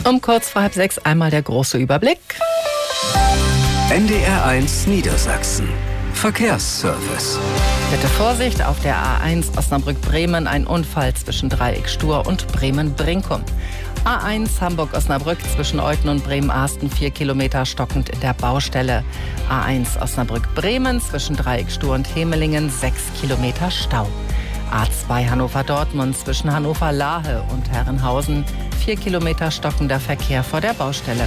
Um kurz vor 5:30 einmal der große Überblick. NDR1 Niedersachsen. Verkehrsservice. Bitte Vorsicht, auf der A1 Osnabrück-Bremen ein Unfall zwischen Dreieck-Stur und Bremen-Brinkum. A1 Hamburg-Osnabrück zwischen Euthen und Bremen-Ahsten 4 Kilometer stockend in der Baustelle. A1 Osnabrück-Bremen zwischen Dreieck-Stur und Hemelingen 6 Kilometer Stau. A2 Hannover-Dortmund zwischen Hannover-Lahe und Herrenhausen 4 Kilometer stockender Verkehr vor der Baustelle.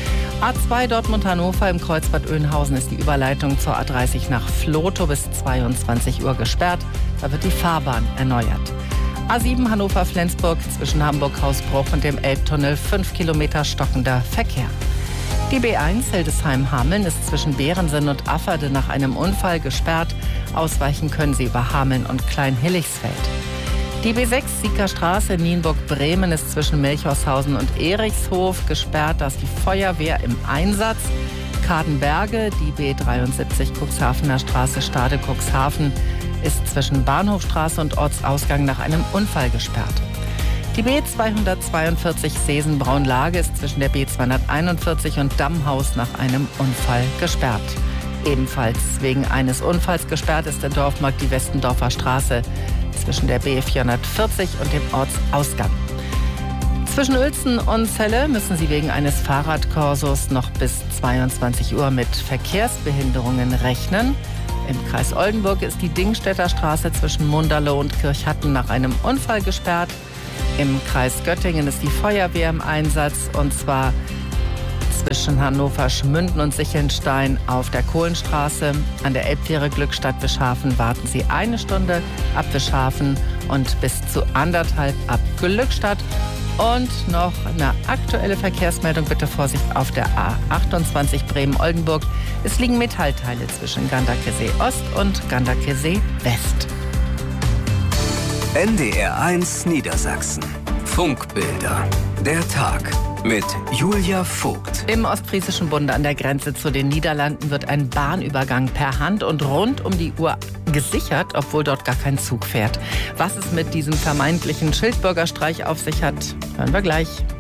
A2 Dortmund-Hannover im Kreuzbad Oeynhausen ist die Überleitung zur A30 nach Vlotho bis 22 Uhr gesperrt. Da wird die Fahrbahn erneuert. A7 Hannover-Flensburg zwischen Hamburg-Hausbruch und dem Elbtunnel 5 Kilometer stockender Verkehr. Die B1 Hildesheim-Hameln ist zwischen Berensen und Afferde nach einem Unfall gesperrt. Ausweichen können Sie über Hameln und Klein-Hillichsfeld. Die B6 Siegerstraße Nienburg-Bremen ist zwischen Milchhorshausen und Erichshof gesperrt. Da ist die Feuerwehr im Einsatz. Kadenberge, die B73 Cuxhavener Straße Stade-Cuxhaven ist zwischen Bahnhofstraße und Ortsausgang nach einem Unfall gesperrt. Die B242 Seesen-Braunlage ist zwischen der B241 und Dammhaus nach einem Unfall gesperrt. Ebenfalls wegen eines Unfalls gesperrt ist in Dorfmarkt die Westendorfer Straße zwischen der B440 und dem Ortsausgang. Zwischen Uelzen und Celle müssen Sie wegen eines Fahrradkorsos noch bis 22 Uhr mit Verkehrsbehinderungen rechnen. Im Kreis Oldenburg ist die Dingstädter Straße zwischen Munderloh und Kirchhatten nach einem Unfall gesperrt. Im Kreis Göttingen ist die Feuerwehr im Einsatz, und zwar zwischen Hannover Schmünden und Sichelnstein auf der Kohlenstraße. An der Elbfähre Glückstadt-Wischhafen warten Sie 1 Stunde ab Wischhafen und bis zu 1,5 ab Glückstadt. Und noch eine aktuelle Verkehrsmeldung, bitte Vorsicht auf der A28 Bremen-Oldenburg. Es liegen Metallteile zwischen Ganderkesee Ost und Ganderkesee West. NDR1 Niedersachsen. Funkbilder. Der Tag mit Julia Vogt. Im Ostfriesischen Bund an der Grenze zu den Niederlanden wird ein Bahnübergang per Hand und rund um die Uhr gesichert, obwohl dort gar kein Zug fährt. Was es mit diesem vermeintlichen Schildbürgerstreich auf sich hat, hören wir gleich.